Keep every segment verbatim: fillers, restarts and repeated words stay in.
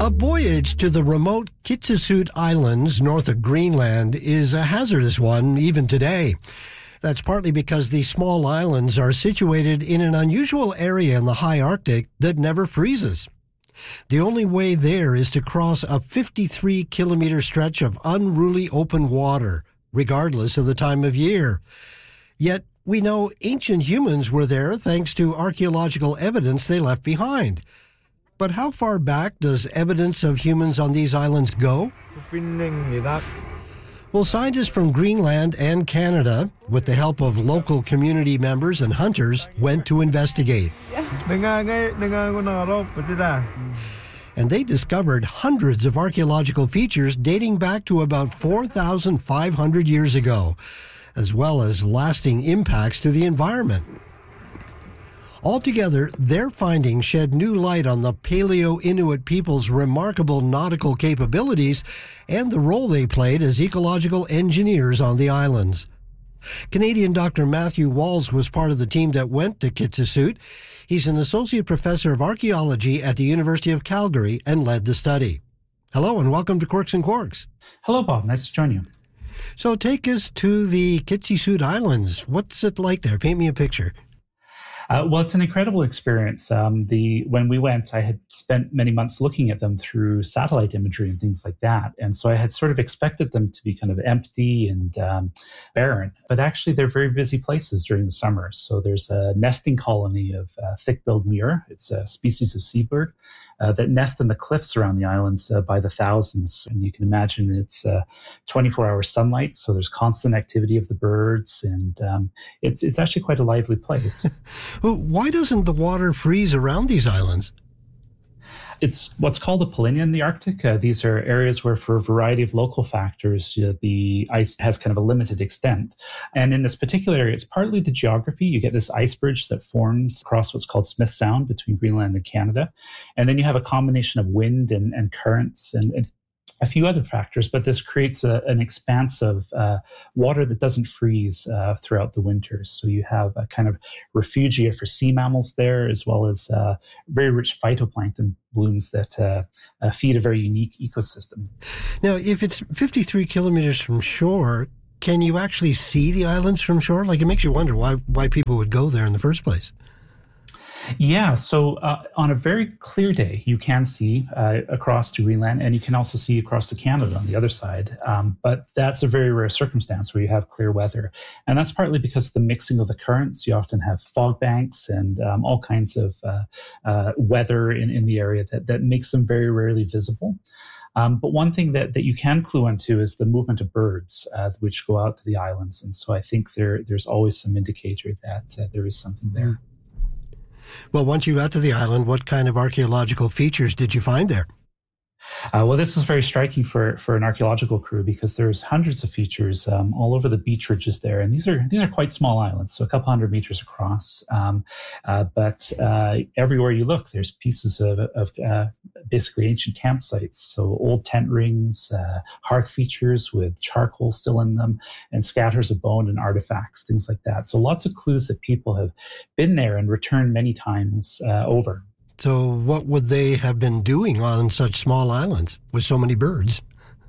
A voyage to the remote Kitsisut Islands north of Greenland is a hazardous one even today. That's partly because these small islands are situated in an unusual area in the high Arctic that never freezes. The only way there is to cross a fifty-three kilometer stretch of unruly open water, regardless of the time of year. Yet we know ancient humans were there thanks to archaeological evidence they left behind. But how far back does evidence of humans on these islands go? Well, scientists from Greenland and Canada, with the help of local community members and hunters, went to investigate. And they discovered hundreds of archaeological features dating back to about four thousand five hundred years ago, as well as lasting impacts to the environment. Altogether, their findings shed new light on the Paleo-Inuit people's remarkable nautical capabilities and the role they played as ecological engineers on the islands. Canadian Doctor Matthew Walls was part of the team that went to Kitsisut. He's an associate professor of archaeology at the University of Calgary and led the study. Hello and welcome to Quirks and Quarks. Hello, Bob. Nice to join you. So take us to the Kitsisut Islands. What's it like there? Paint me a picture. Uh, well, it's an incredible experience. Um, the when we went, I had spent many months looking at them through satellite imagery and things like that. And so I had sort of expected them to be kind of empty and um, barren. But actually, they're very busy places during the summer. So there's a nesting colony of uh, thick-billed murre. It's a species of seabird uh, that nest in the cliffs around the islands uh, by the thousands. And you can imagine it's uh, twenty-four hour sunlight. So there's constant activity of the birds. And um, it's, it's actually quite a lively place. Well, why doesn't the water freeze around these islands? It's what's called a polynya in the Arctic. Uh, these are areas where, for a variety of local factors, uh, the ice has kind of a limited extent. And in this particular area, it's partly the geography. You get this ice bridge that forms across what's called Smith Sound between Greenland and Canada. And then you have a combination of wind and, and currents and, and a few other factors, but this creates a, an expanse of uh, water that doesn't freeze uh, throughout the winters. So you have a kind of refugia for sea mammals there, as well as uh, very rich phytoplankton blooms that uh, uh, feed a very unique ecosystem. Now, if it's fifty-three kilometers from shore, can you actually see the islands from shore? Like, it makes you wonder why why people would go there in the first place. Yeah, so uh, on a very clear day, you can see uh, across to Greenland, and you can also see across to Canada on the other side. Um, but that's a very rare circumstance where you have clear weather. And that's partly because of the mixing of the currents. You often have fog banks and um, all kinds of uh, uh, weather in, in the area that, that makes them very rarely visible. Um, but one thing that, that you can clue into is the movement of birds, uh, which go out to the islands. And so I think there there's always some indicator that uh, there is something there. Well, once you got to the island, what kind of archaeological features did you find there? Uh, well, this was very striking for, for an archaeological crew because there's hundreds of features um, all over the beach ridges there, and these are these are quite small islands, so a couple hundred meters across. Um, uh, but uh, everywhere you look, there's pieces of, of uh, basically ancient campsites, so old tent rings, uh, hearth features with charcoal still in them, and scatters of bone and artifacts, things like that. So lots of clues that people have been there and returned many times uh, over. So what would they have been doing on such small islands with so many birds?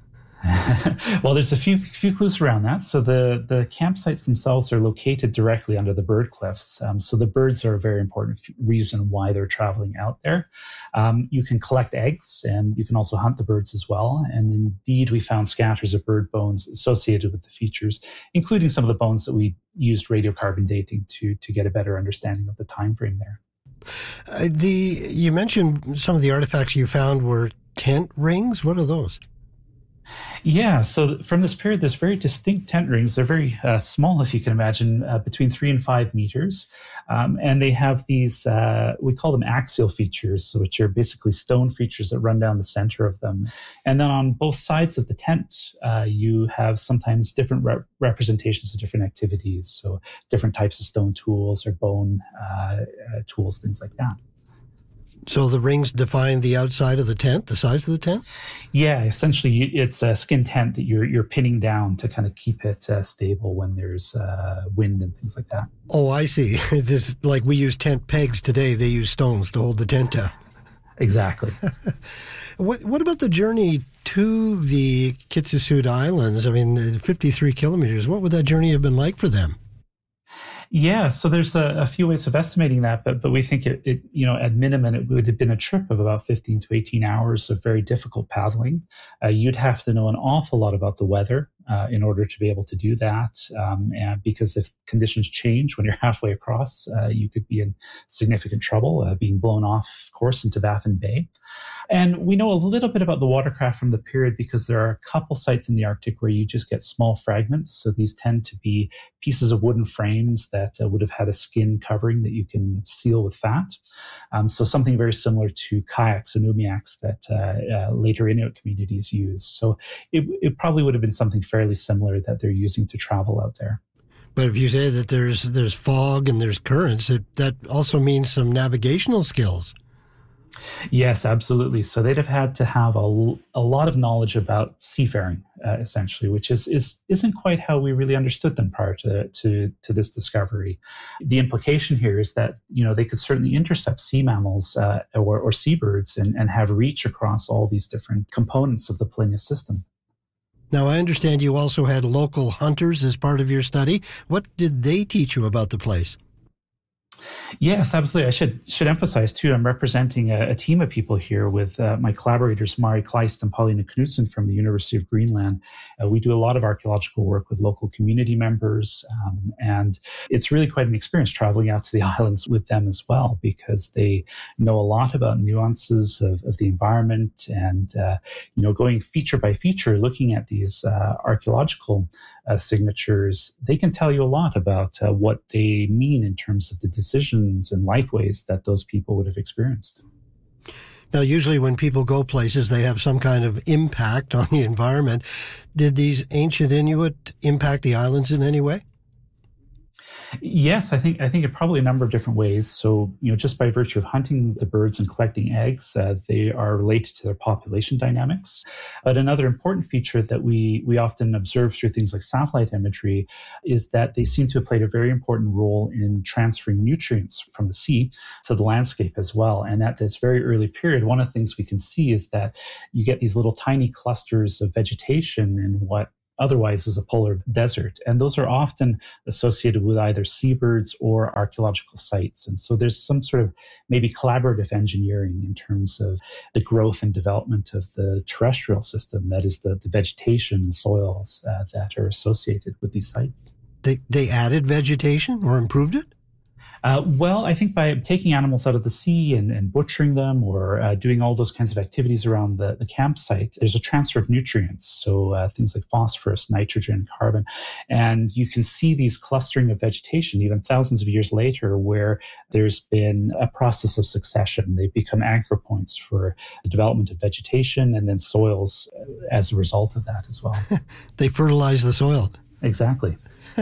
Well, there's a few few clues around that. So the, the campsites themselves are located directly under the bird cliffs. Um, so the birds are a very important f- reason why they're traveling out there. Um, you can collect eggs, and you can also hunt the birds as well. And indeed, we found scatters of bird bones associated with the features, including some of the bones that we used radiocarbon dating to to get a better understanding of the time frame there. Uh, the you mentioned some of the artifacts you found were tent rings. What are those? Yeah, so from this period, there's very distinct tent rings. They're very uh, small, if you can imagine, uh, between three and five meters. Um, and they have these, uh, we call them axial features, which are basically stone features that run down the center of them. And then on both sides of the tent, uh, you have sometimes different re- representations of different activities. So different types of stone tools or bone uh, uh, tools, things like that. So the rings define the outside of the tent, the size of the tent? Yeah, essentially it's a skin tent that you're you're pinning down to kind of keep it uh, stable when there's uh, wind and things like that. Oh, I see. It's like we use tent pegs today. They use stones to hold the tent down. Exactly. What what about the journey to the Kitsisut Islands? I mean, fifty-three kilometers. What would that journey have been like for them? Yeah, so there's a, a few ways of estimating that, but but we think it, it, you know, at minimum, it would have been a trip of about fifteen to eighteen hours of very difficult paddling. Uh, you'd have to know an awful lot about the weather uh, in order to be able to do that, um, and because if conditions change when you're halfway across, uh, you could be in significant trouble, uh, being blown off course into Baffin Bay. And we know a little bit about the watercraft from the period because there are a couple sites in the Arctic where you just get small fragments. So these tend to be pieces of wooden frames that uh, would have had a skin covering that you can seal with fat. Um, so something very similar to kayaks and umiaks that uh, uh, later Inuit communities use. So it, it probably would have been something fairly similar that they're using to travel out there. But if you say that there's there's fog and there's currents, it, that also means some navigational skills. Yes, absolutely. So they'd have had to have a, a lot of knowledge about seafaring, uh, essentially, which is, is, isn't quite how we really understood them prior to, to, to this discovery. The implication here is that, you know, they could certainly intercept sea mammals uh, or, or seabirds and, and have reach across all these different components of the Polynya system. Now, I understand you also had local hunters as part of your study. What did they teach you about the place? Yes, absolutely. I should should emphasize, too, I'm representing a, a team of people here with uh, my collaborators, Mari Kleist and Paulina Knudsen from the University of Greenland. Uh, we do a lot of archaeological work with local community members, um, and it's really quite an experience traveling out to the islands with them as well, because they know a lot about nuances of, of the environment and, uh, you know, going feature by feature, looking at these uh, archaeological uh, signatures, they can tell you a lot about uh, what they mean in terms of the decisions and lifeways that those people would have experienced. Now, usually when people go places, they have some kind of impact on the environment. Did these ancient Inuit impact the islands in any way? Yes, I think I think in probably a number of different ways. So, you know, just by virtue of hunting the birds and collecting eggs, uh, they are related to their population dynamics. But another important feature that we we often observe through things like satellite imagery is that they seem to have played a very important role in transferring nutrients from the sea to the landscape as well. And at this very early period, one of the things we can see is that you get these little tiny clusters of vegetation in what otherwise is a polar desert. And those are often associated with either seabirds or archaeological sites. And so there's some sort of maybe collaborative engineering in terms of the growth and development of the terrestrial system, that is the, the vegetation and soils uh, that are associated with these sites. They, they added vegetation or improved it? Uh, well, I think by taking animals out of the sea and, and butchering them or uh, doing all those kinds of activities around the, the campsite, there's a transfer of nutrients. So uh, things like phosphorus, nitrogen, carbon. And you can see these clustering of vegetation even thousands of years later where there's been a process of succession. They've become anchor points for the development of vegetation and then soils as a result of that as well. They fertilize the soil. Exactly.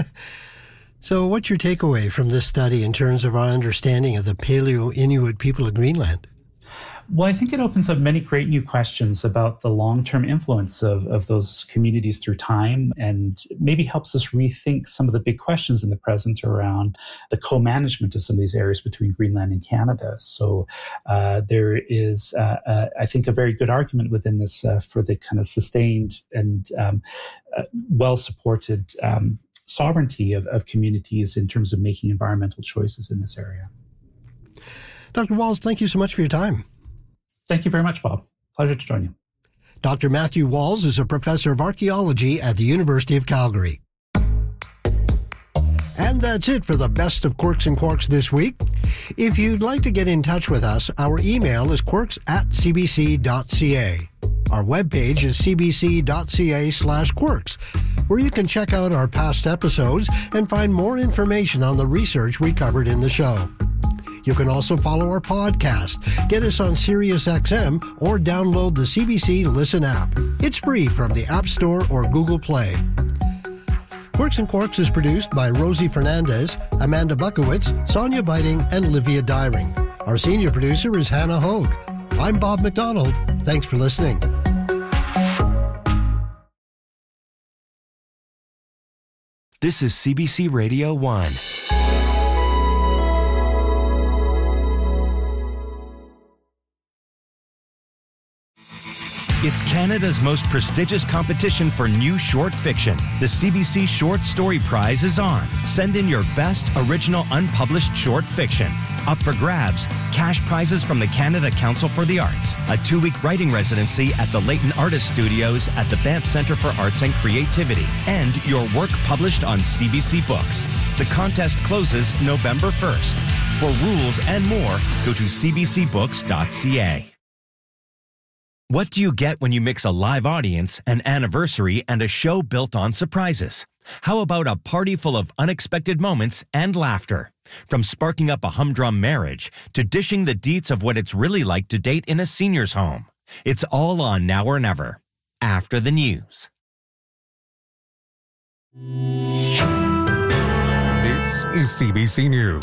So what's your takeaway from this study in terms of our understanding of the Paleo-Inuit people of Greenland? Well, I think it opens up many great new questions about the long-term influence of, of those communities through time, and maybe helps us rethink some of the big questions in the present around the co-management of some of these areas between Greenland and Canada. So uh, there is, uh, uh, I think, a very good argument within this uh, for the kind of sustained and um, uh, well-supported um sovereignty of, of communities in terms of making environmental choices in this area. Doctor Walls, thank you so much for your time. Thank you very much, Bob. Pleasure to join you. Doctor Matthew Walls is a professor of archaeology at the University of Calgary. And that's it for the best of Quirks and Quarks this week. If you'd like to get in touch with us, our email is quirks at c b c dot c a. Our webpage is c b c dot c a slash quirks, where you can check out our past episodes and find more information on the research we covered in the show. You can also follow our podcast, get us on SiriusXM, or download the C B C Listen app. It's free from the App Store or Google Play. Quirks and Quarks is produced by Rosie Fernandez, Amanda Bukowitz, Sonia Biting, and Livia Dyring. Our senior producer is Hannah Hogue. I'm Bob McDonald. Thanks for listening. This is C B C Radio one. It's Canada's most prestigious competition for new short fiction. The C B C Short Story Prize is on. Send in your best original unpublished short fiction. Up for grabs, cash prizes from the Canada Council for the Arts, a two-week writing residency at the Leighton Artist Studios at the Banff Centre for Arts and Creativity, and your work published on C B C Books. The contest closes November first. For rules and more, go to c b c books dot c a. What do you get when you mix a live audience, an anniversary, and a show built on surprises? How about a party full of unexpected moments and laughter? From sparking up a humdrum marriage to dishing the deets of what it's really like to date in a senior's home. It's all on Now or Never, after the news. This is C B C News.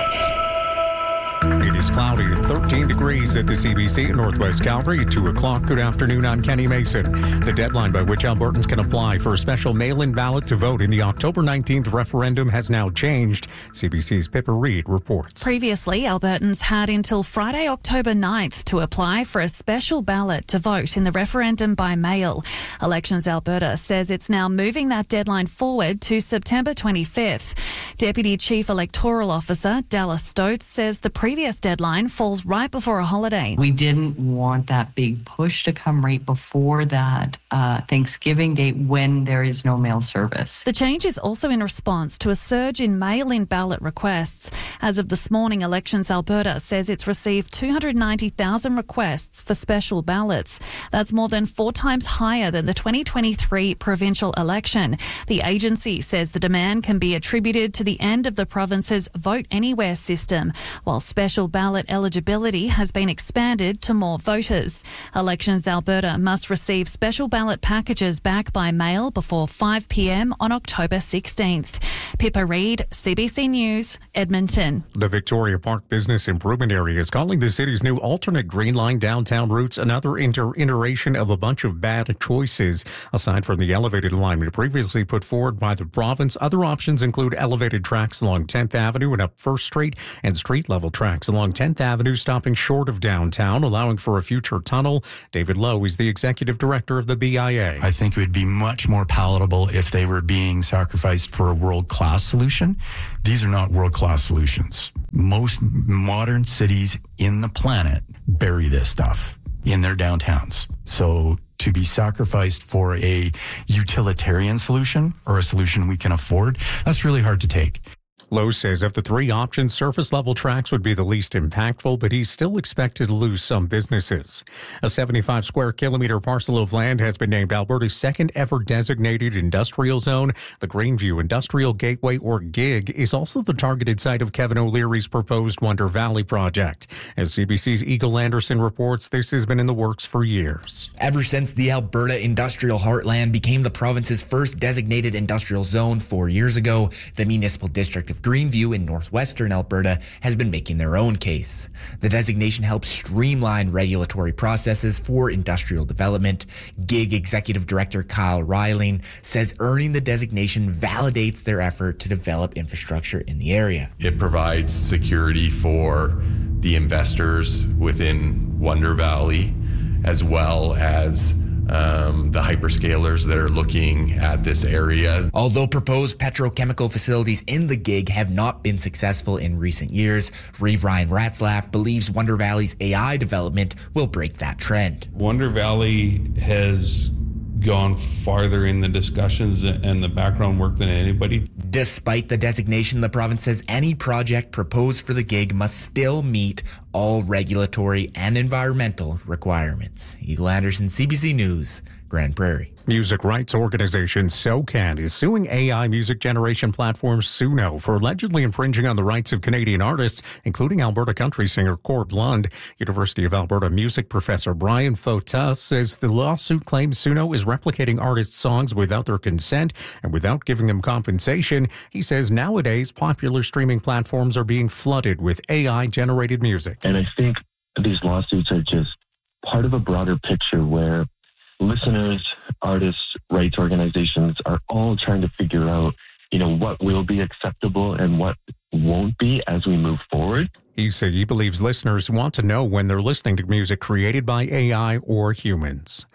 It is cloudy at thirteen degrees at the C B C in Northwest Calgary at two o'clock. Good afternoon, I'm Kenny Mason. The deadline by which Albertans can apply for a special mail-in ballot to vote in the October nineteenth referendum has now changed. C B C's Pippa Reid reports. Previously, Albertans had until Friday, October ninth to apply for a special ballot to vote in the referendum by mail. Elections Alberta says it's now moving that deadline forward to September twenty-fifth. Deputy Chief Electoral Officer Dallas Stokes says the previous deadline falls right before a holiday. We didn't want that big push to come right before that uh, Thanksgiving date when there is no mail service. The change is also in response to a surge in mail-in ballot requests. As of this morning, Elections Alberta says it's received two hundred ninety thousand requests for special ballots. That's more than four times higher than the twenty twenty-three provincial election. The agency says the demand can be attributed to the end of the province's Vote Anywhere system, while special ballot eligibility has been expanded to more voters. Elections Alberta must receive special ballot packages back by mail before five p.m. on October sixteenth. Pippa Reid, C B C News, Edmonton. The Victoria Park Business Improvement Area is calling the city's new alternate Green Line downtown routes another inter- iteration of a bunch of bad choices. Aside from the elevated alignment previously put forward by the province, other options include elevated tracks along tenth Avenue and up First Street and street-level tracks along tenth Avenue stopping short of downtown, allowing for a future tunnel. David Lowe is the executive director of the B I A. I think it would be much more palatable if they were being sacrificed for a world-class solution. These are not world-class solutions. Most modern cities in the planet bury this stuff in their downtowns. So to be sacrificed for a utilitarian solution or a solution we can afford, that's really hard to take. Lowe says of the three options, surface-level tracks would be the least impactful, but he's still expected to lose some businesses. A seventy-five square kilometer parcel of land has been named Alberta's second-ever designated industrial zone. The Greenview Industrial Gateway, or GIG, is also the targeted site of Kevin O'Leary's proposed Wonder Valley project. As C B C's Eagle Anderson reports, this has been in the works for years. Ever since the Alberta Industrial Heartland became the province's first designated industrial zone four years ago, the municipal district of Greenview in northwestern Alberta has been making their own case. The designation helps streamline regulatory processes for industrial development. GIG Executive Director Kyle Reiling says earning the designation validates their effort to develop infrastructure in the area. It provides security for the investors within Wonder Valley, as well as Um, the hyperscalers that are looking at this area. Although proposed petrochemical facilities in the GIG have not been successful in recent years, Reeve Ryan Ratzlaff believes Wonder Valley's A I development will break that trend. Wonder Valley has gone farther in the discussions and the background work than anybody. Despite the designation, the province says any project proposed for the GIG must still meet all regulatory and environmental requirements. Eagle Anderson, C B C News, Grand Prairie. Music rights organization SoCan is suing A I music generation platform Suno for allegedly infringing on the rights of Canadian artists, including Alberta country singer Corb Lund. University of Alberta music professor Brian Fotas says the lawsuit claims Suno is replicating artists' songs without their consent and without giving them compensation. He says nowadays popular streaming platforms are being flooded with A I-generated music. And I think these lawsuits are just part of a broader picture where listeners, artists, rights organizations are all trying to figure out, you know, what will be acceptable and what won't be as we move forward. He said he believes listeners want to know when they're listening to music created by A I or humans.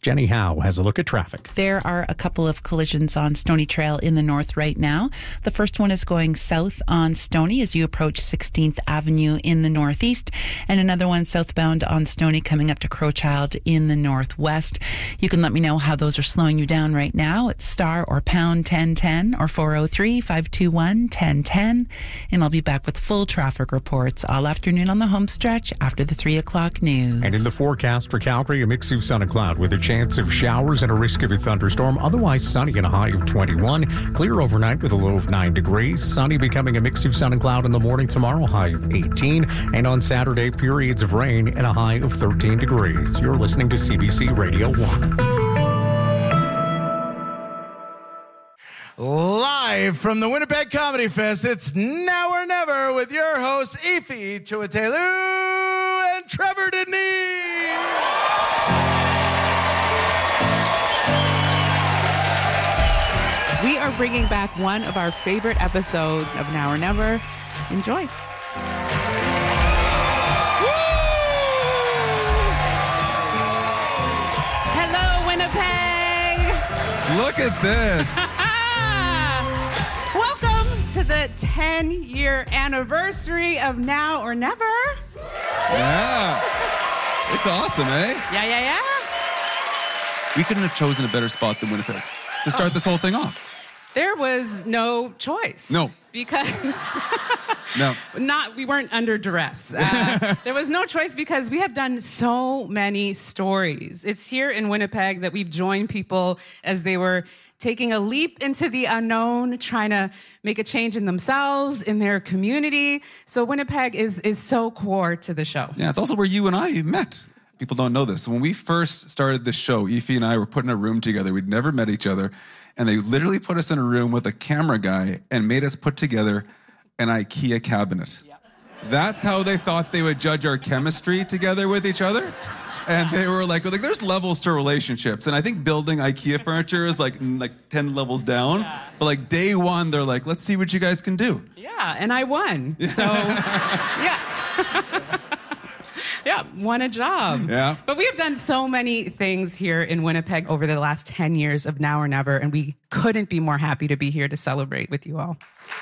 Jenny Howe has a look at traffic. There are a couple of collisions on Stony Trail in the north right now. The first one is going south on Stony as you approach sixteenth Avenue in the northeast, and another one southbound on Stony coming up to Crowchild in the northwest. You can let me know how those are slowing you down right now. It's star or pound ten ten or four oh three, five two one, one oh one oh, and I'll be back with full traffic reports all afternoon on the home stretch after the three o'clock news. And in the forecast for Calgary, a mix of sun and cloud with a chance of showers and a risk of a thunderstorm. Otherwise sunny and a high of twenty-one. Clear overnight with a low of nine degrees. Sunny becoming a mix of sun and cloud in the morning tomorrow, high of eighteen. And on Saturday, periods of rain and a high of thirteen degrees. You're listening to C B C Radio one. Live from the Winnipeg Comedy Fest, it's Now or Never with your hosts, Ify Chuatelu and Trevor Deneen. We are bringing back one of our favorite episodes of Now or Never. Enjoy. Woo! Hello, Winnipeg. Look at this. Welcome to the ten-year anniversary of Now or Never. Yeah. It's awesome, eh? Yeah, yeah, yeah. We couldn't have chosen a better spot than Winnipeg to start oh. this whole thing off. There was no choice. No. Because no. not we weren't under duress. Uh, there was no choice because we have done so many stories. It's here in Winnipeg that we've joined people as they were taking a leap into the unknown, trying to make a change in themselves, in their community. So Winnipeg is is so core to the show. Yeah, it's also where you and I met. People don't know this. When we first started this show, Ify and I were put in a room together. We'd never met each other. And they literally put us in a room with a camera guy and made us put together an IKEA cabinet. Yep. That's how they thought they would judge our chemistry together with each other. And they were like, like there's levels to relationships. And I think building IKEA furniture is like, like ten levels down. Yeah. But like day one, they're like, let's see what you guys can do. Yeah, and I won. So, yeah. Yeah, won a job. Yeah. But we have done so many things here in Winnipeg over the last ten years of Now or Never, and we couldn't be more happy to be here to celebrate with you all.